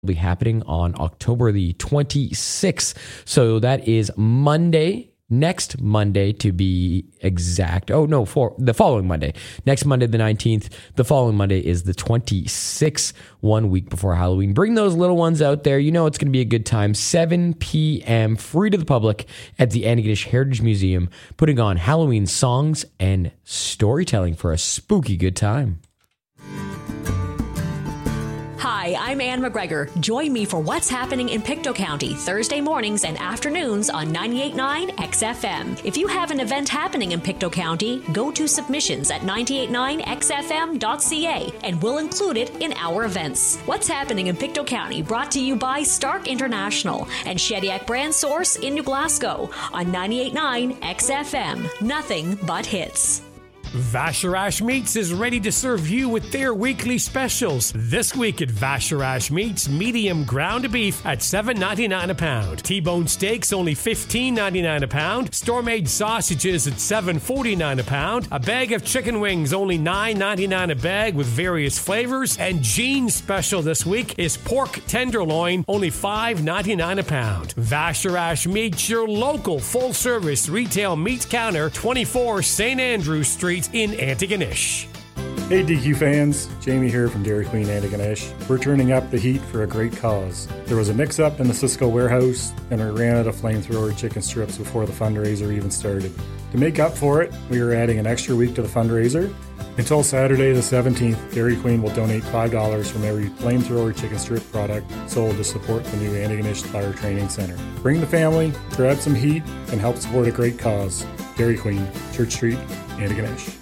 be happening on October the 26th. So that is Monday, next Monday to be exact. Oh, no, for the following Monday. Next Monday, the 19th. The following Monday is the 26th, 1 week before Halloween. Bring those little ones out there. You know it's going to be a good time. 7 p.m., free to the public at the Antigonish Heritage Museum, putting on Halloween songs and storytelling for a spooky good time. Hi, I'm Ann McGregor. Join me for what's happening in Pictou County, Thursday mornings and afternoons on 98.9 XFM. If you have an event happening in Pictou County, go to submissions at 989xfm.ca and we'll include it in our events. What's happening in Pictou County brought to you by Stark International and Shediac Brand Source in New Glasgow on 98.9 XFM. Nothing but hits. Vacherach Meats is ready to serve you with their weekly specials. This week at Vacherach Meats, medium ground beef at $7.99 a pound. T-bone steaks only $15.99 a pound. Store-made sausages at $7.49 a pound. A bag of chicken wings only $9.99 a bag with various flavors. And Gene's special this week is pork tenderloin, only $5.99 a pound. Vacherach Meats, your local full-service retail meat counter, 24 St. Andrew Street in Antigonish. Hey DQ fans, Jamie here from Dairy Queen Antigonish. We're turning up the heat for a great cause. There was a mix-up in the Cisco warehouse and we ran out of flamethrower chicken strips before the fundraiser even started. To make up for it, we are adding an extra week to the fundraiser. Until Saturday the 17th, Dairy Queen will donate $5 from every flamethrower chicken strip product sold to support the new Antigonish Fire Training Center. Bring the family, grab some heat, and help support a great cause. Dairy Queen, Church Street, Antigonish.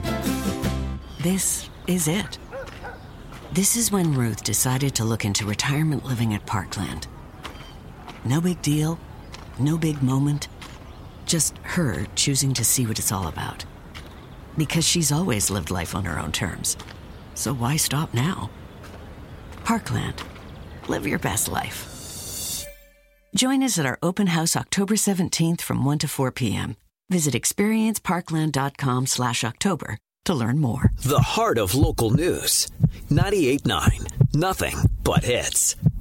This is it. This is when Ruth decided to look into retirement living at Parkland. No big deal, no big moment, just her choosing to see what it's all about. Because she's always lived life on her own terms. So why stop now? Parkland. Live your best life. Join us at our open house October 17th from 1 to 4 p.m. Visit experienceparkland.com/October to learn more. The heart of local news. 98.9. Nothing but hits.